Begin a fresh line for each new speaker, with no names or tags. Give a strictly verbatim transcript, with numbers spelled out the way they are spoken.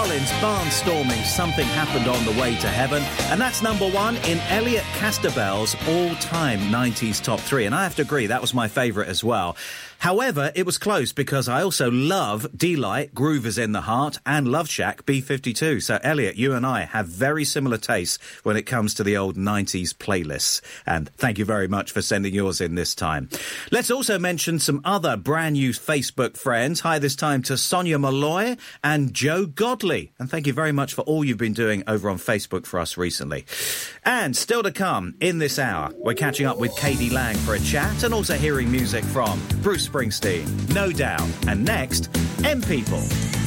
Collins, barnstorming Something Happened on the Way to Heaven. And that's number one in Elliot Castabel's all-time nineties top three. And I have to agree, that was my favourite as well. However, it was close because I also love D-Light, Groove is in the Heart, and Love Shack, B fifty-two. So, Elliot, you and I have very similar tastes when it comes to the old nineties playlists. And thank you very much for sending yours in this time. Let's also mention some other brand new Facebook friends. Hi this time to Sonia Malloy and Joe Godley. And thank you very much for all you've been doing over on Facebook for us recently. And still to come in this hour, we're catching up with K D Lang for a chat and also hearing music from Bruce Springsteen, No Doubt, and next, M People.